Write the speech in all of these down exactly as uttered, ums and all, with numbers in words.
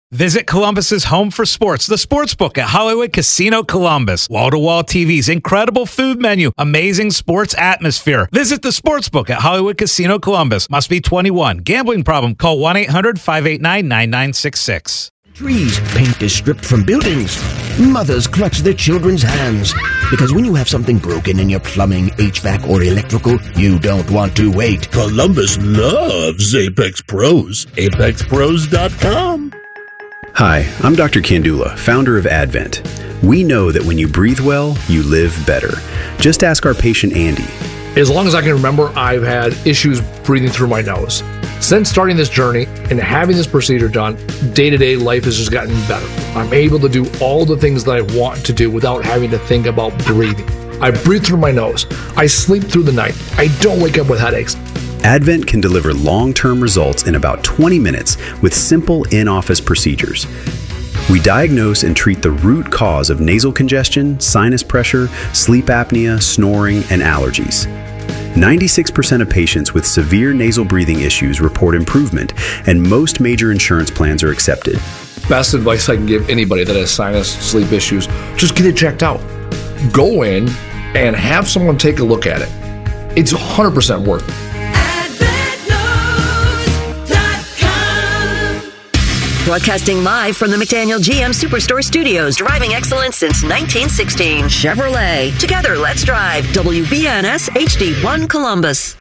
Visit Columbus's home for sports, the Sportsbook at Hollywood Casino Columbus. Wall-to-wall T Vs, incredible food menu, amazing sports atmosphere. Visit the Sportsbook at Hollywood Casino Columbus. Must be twenty-one. Gambling problem? Call one eight hundred five eight nine nine nine six six. Trees, paint is stripped from buildings. Mothers clutch their children's hands. Because when you have something broken in your plumbing, H V A C, or electrical, you don't want to wait. Columbus loves Apex Pros. Apex Pros dot com. Hi, I'm Doctor Kandula, founder of Advent. We know that when you breathe well, you live better. Just ask our patient Andy. As long as I can remember, I've had issues breathing through my nose. Since starting this journey and having this procedure done, day-to-day life has just gotten better. I'm able to do all the things that I want to do without having to think about breathing. I breathe through my nose. I sleep through the night. I don't wake up with headaches. Advent can deliver long-term results in about twenty minutes with simple in-office procedures. We diagnose and treat the root cause of nasal congestion, sinus pressure, sleep apnea, snoring, and allergies. ninety-six percent of patients with severe nasal breathing issues report improvement, and most major insurance plans are accepted. Best advice I can give anybody that has sinus, sleep issues, just get it checked out. Go in and have someone take a look at it. It's one hundred percent worth it. Broadcasting live from the McDaniel G M Superstore Studios. Driving excellence since nineteen sixteen. Chevrolet. Together, let's drive. W B N S H D one Columbus.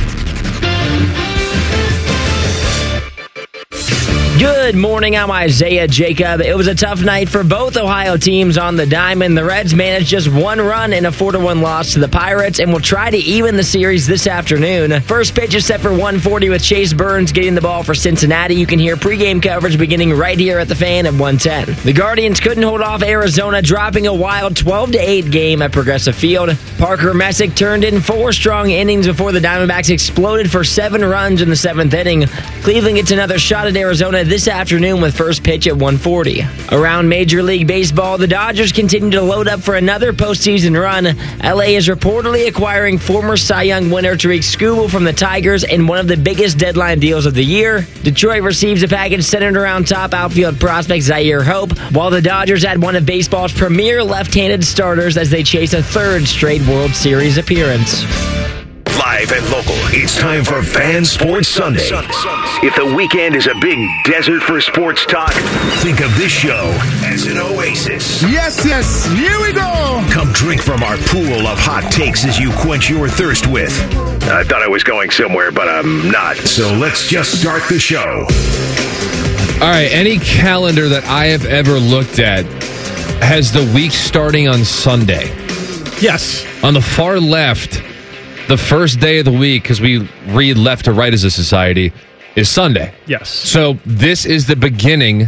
Good morning, I'm Isaiah Jacob. It was a tough night for both Ohio teams on the diamond. The Reds managed just one run in a four to one loss to the Pirates and will try to even the series this afternoon. First pitch is set for one forty with Chase Burns getting the ball for Cincinnati. You can hear pregame coverage beginning right here at the Fan at one ten. The Guardians couldn't hold off Arizona, dropping a wild twelve to eight game at Progressive Field. Parker Messick turned in four strong innings before the Diamondbacks exploded for seven runs in the seventh inning. Cleveland gets another shot at Arizona this afternoon with first pitch at one forty. Around Major League Baseball, the Dodgers continue to load up for another postseason run. L A is reportedly acquiring former Cy Young winner Tariq Skubal from the Tigers in one of the biggest deadline deals of the year. Detroit receives a package centered around top outfield prospect Zaire Hope, while the Dodgers add one of baseball's premier left-handed starters as they chase a third straight World Series appearance. Live and local, it's time for Fan Sports Sunday. If the weekend is a big desert for sports talk, think of this show as an oasis. Yes, yes, here we go. Come drink from our pool of hot takes as you quench your thirst with. I thought I was going somewhere, but I'm not. So let's just start the show. All right, any calendar that I have ever looked at has the week starting on Sunday. Yes. On the far left, the first day of the week, because we read left to right as a society, is Sunday. Yes. So this is the beginning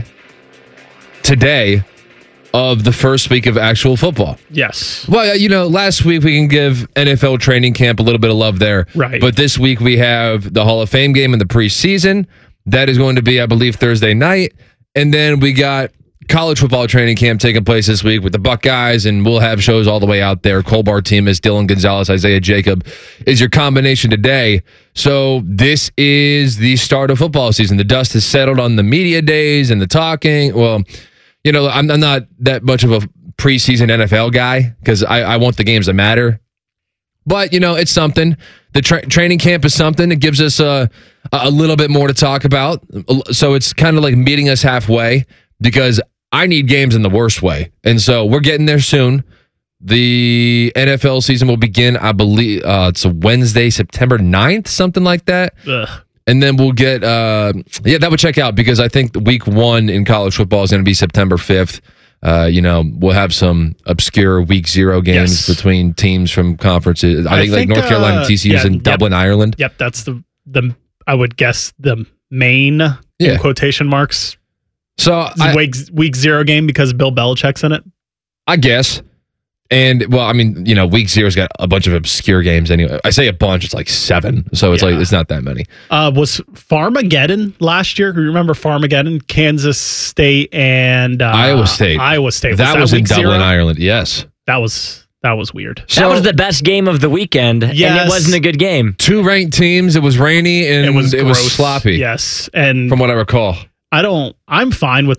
today of the first week of actual football. Yes. Well, you know, last week we can give N F L training camp a little bit of love there. Right. But this week we have the Hall of Fame game in the preseason. That is going to be, I believe, Thursday night. And then we got college football training camp taking place this week with the Buckeyes, and we'll have shows all the way out there. Colbar team is Dylan Gonzalez, Isaiah Jacob is your combination today. So this is the start of football season. The dust has settled on the media days and the talking. Well, you know, I'm, I'm not that much of a preseason N F L guy because I, I want the games that matter. But, you know, it's something. The tra- training camp is something. It gives us a, a little bit more to talk about. So it's kind of like meeting us halfway because I need games in the worst way. And so we're getting there soon. The N F L season will begin, I believe, uh, it's a Wednesday, September ninth, something like that. Ugh. And then we'll get, uh, yeah, that would check out because I think week one in college football is going to be September fifth. Uh, you know, we'll have some obscure week zero games yes. between teams from conferences. I, I think, think like North Carolina uh, T C U's yeah, in yep, Dublin, Ireland. Yep, that's the, the I would guess, the main, yeah. in quotation marks, So I, week, week zero game because Bill Belichick's in it? I guess. And, well, I mean, you know, week zero's got a bunch of obscure games anyway. I say a bunch, it's like seven. So it's yeah. like, it's not that many. Uh, was Farmageddon last year? You remember Farmageddon? Kansas State and... Uh, Iowa State. Iowa State. Was that, that was in Dublin, zero? Ireland, yes. That was... That was weird. So, that was the best game of the weekend, yes. and it wasn't a good game. Two ranked teams, it was rainy, and it was, it was sloppy. Yes. And from what I recall. I don't, I'm fine with